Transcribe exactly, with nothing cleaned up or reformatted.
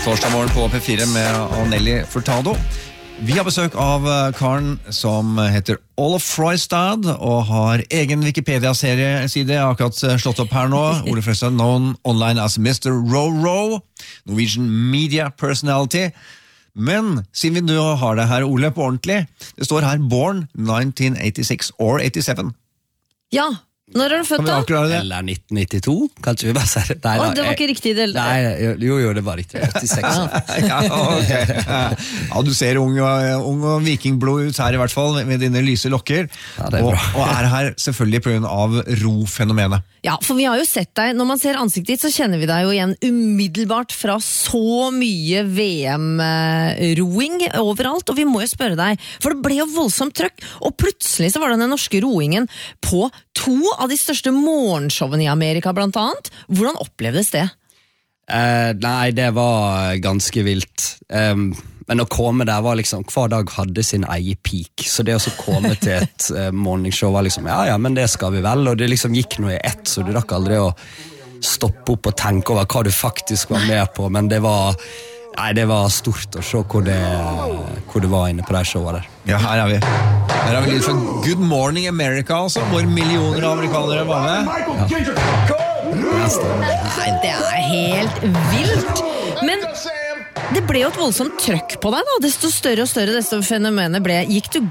Torsdag morgen på P fire med Nelly Furtado. Vi har besøk av karen som heter Olaf Frøystad og har egen Wikipedia-serieside akkurat slått opp her nå. Ole Frøystad, known online as mister Ro-Ro, Norwegian Media Personality. Men siden vi nå har det her, Ole, på ordentlig, det står her born nineteen eighty-six or eighty-seven. Ja, når er du født da? Eller nitten nittito, kanskje vi bare sier det. Nei, Åh, det var ikke riktig det. Nei, jo, jo, det var riktig. åttiseks. Ja, ok. Ja, du ser ung, ung og vikingblod ut her i hvert fall, med dine lyse lokker. Ja, det er og, bra. og er her selvfølgelig på grunn av ro-fenomenet. Ja, for vi har jo sett deg, når man ser ansiktet ditt, så kjenner vi deg jo igjen umiddelbart fra så mye V M-roing overalt, og vi må jo spørre deg, for det ble jo voldsomt trøkk, og plutselig så var det den norske roingen på to av de største morgenshowene i Amerika blant annet. Hvordan opplevdes det? Eh, nei, det var ganske vilt. Um, men å komme der var liksom, hver dag hadde sin egen peak, så det å så komme til et uh, morningshow var liksom, ja, ja, men det skal vi vel, og det liksom gikk noe i ett, så du rakk aldri å stoppe opp og tenke over hva du faktisk var med på, men det var, nei, det var stort å se hvor det, hvor det var inne på det showet der. Ja, her er vi. Her er vi litt fra Good Morning America, altså, hvor millioner av amerikanere var med. Ja. Nei, det er helt vilt. Men det ble jo et voldsomt trøkk på deg da. Desto større og større desto fenomenet ble. Gikk du